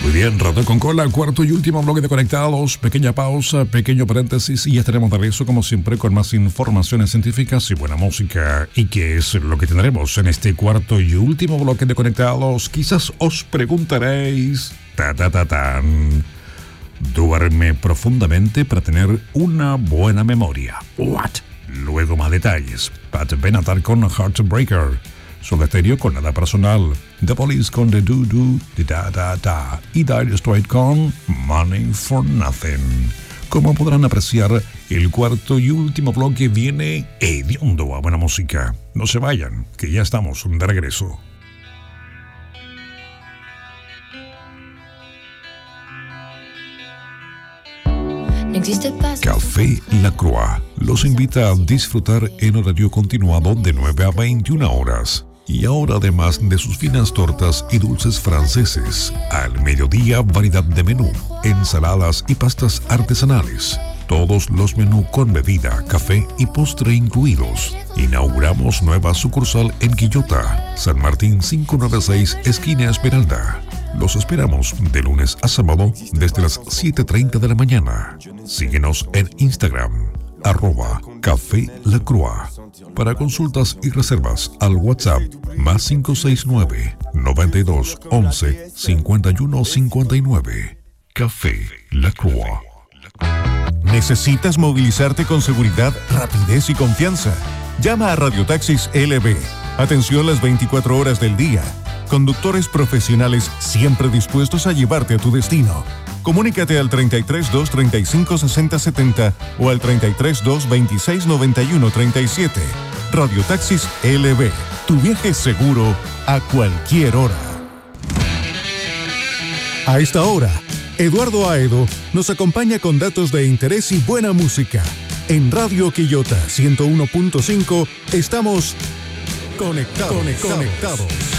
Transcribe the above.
Muy bien, Rato con Cola, cuarto y último bloque de Conectados. Pequeña pausa, pequeño paréntesis y ya estaremos de regreso como siempre con más informaciones científicas y buena música. ¿Y qué es lo que tendremos en este cuarto y último bloque de Conectados? Quizás os preguntaréis... Duerme profundamente para tener una buena memoria. ¿What? Luego más detalles. Pat Benatar con Heartbreaker. Soda Stereo con Nada Personal, The Police con The Do Do, The Da Da Da y Dire Straits con Money for Nothing. Como podrán apreciar, el cuarto y último bloque viene hediondo a buena música. No se vayan, que ya estamos de regreso. Café La Croix los invita a disfrutar en horario continuado de 9 a 21 horas. Y ahora, además de sus finas tortas y dulces franceses, al mediodía variedad de menú, ensaladas y pastas artesanales. Todos los menús con bebida, café y postre incluidos. Inauguramos nueva sucursal en Quillota, San Martín 596, esquina Esmeralda. Los esperamos de lunes a sábado desde las 7:30 de la mañana. Síguenos en Instagram, @Café La Croix. Para consultas y reservas al WhatsApp más 569 92 11 51 59. Café La Croix. ¿Necesitas movilizarte con seguridad, rapidez y confianza? Llama a Radiotaxis LB. Atención las 24 horas del día. Conductores profesionales siempre dispuestos a llevarte a tu destino. Comunícate al 33 2 35 60 70 o al 33 2 26 91 37. Radiotaxis LB. Tu viaje es seguro a cualquier hora. A esta hora, Eduardo Aedo nos acompaña con datos de interés y buena música. En Radio Quillota 101.5 estamos conectados.